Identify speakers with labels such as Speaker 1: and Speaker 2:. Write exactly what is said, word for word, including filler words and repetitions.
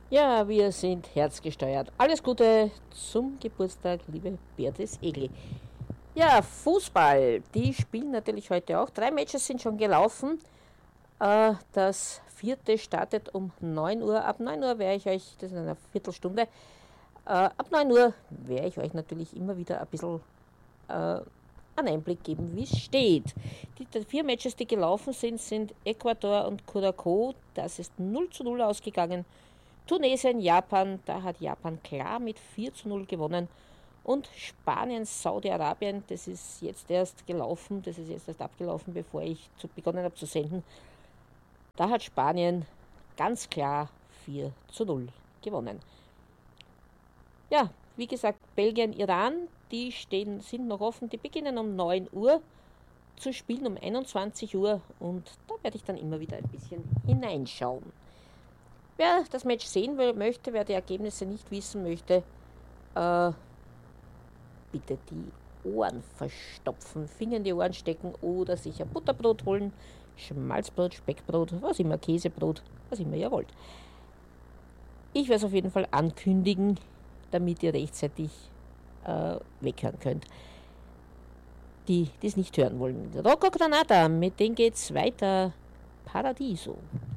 Speaker 1: Ja, wir sind herzgesteuert. Alles Gute zum Geburtstag, liebe Beatrice Egli. Ja, Fußball, die spielen natürlich heute auch. Drei Matches sind schon gelaufen. Äh, das vierte startet um neun Uhr. Ab neun Uhr werde ich euch, das ist in einer Viertelstunde, äh, ab neun Uhr werde ich euch natürlich immer wieder ein bisschen äh, einen Einblick geben, wie es steht. Die, die vier Matches, die gelaufen sind, sind Ecuador und Curacao. Das ist null zu null ausgegangen. Tunesien, Japan, da hat Japan klar mit vier zu null gewonnen. Und Spanien, Saudi-Arabien, das ist jetzt erst gelaufen, das ist jetzt erst abgelaufen, bevor ich zu, begonnen habe zu senden. Da hat Spanien ganz klar vier zu null gewonnen. Ja, wie gesagt, Belgien, Iran, die stehen, sind noch offen, die beginnen um neun Uhr zu spielen, um einundzwanzig Uhr, und da werde ich dann immer wieder ein bisschen hineinschauen. Wer das Match sehen will, möchte, wer die Ergebnisse nicht wissen möchte, äh, bitte die Ohren verstopfen, Finger in die Ohren stecken oder sich ein Butterbrot holen, Schmalzbrot, Speckbrot, was immer, Käsebrot, was immer ihr wollt. Ich werde es auf jeden Fall ankündigen, damit ihr rechtzeitig äh, weghören könnt. Die, die es nicht hören wollen. Rocco Granata, mit denen geht's weiter. Paradiso.